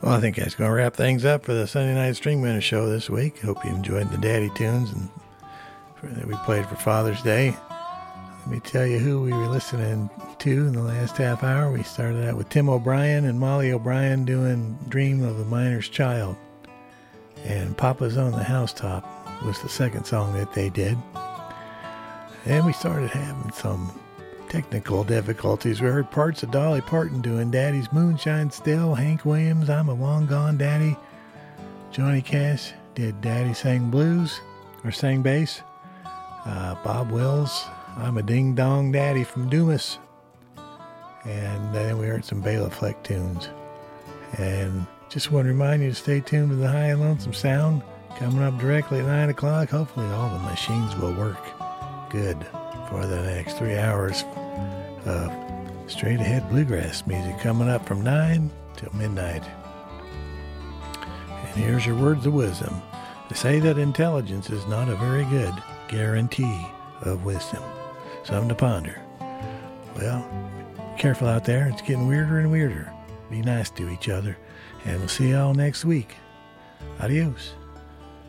Well, I think that's going to wrap things up for the Sunday Night String Winner Show this week. Hope you enjoyed the daddy tunes that we played for Father's Day. Let me tell you who we were listening to in the last half hour. We started out with Tim O'Brien and Molly O'Brien doing Dream of a Miner's Child. And Papa's on the Housetop was the second song that they did. And we started having some technical difficulties. We heard parts of Dolly Parton doing Daddy's Moonshine Still, Hank Williams, I'm a Long Gone Daddy. Johnny Cash did Daddy Sang Blues, or sang bass. Bob Wills, I'm a Ding Dong Daddy from Dumas. And then we heard some Bela Fleck tunes. And just want to remind you to stay tuned to the High and Lonesome Sound. Coming up directly at 9 o'clock. Hopefully all the machines will work good for the next 3 hours of straight ahead bluegrass music coming up from 9 till midnight. And here's your words of wisdom. They say that intelligence is not a very good guarantee of wisdom. Something to ponder. Well, careful out there. It's getting weirder and weirder. Be nice to each other. And we'll see y'all next week. Adios.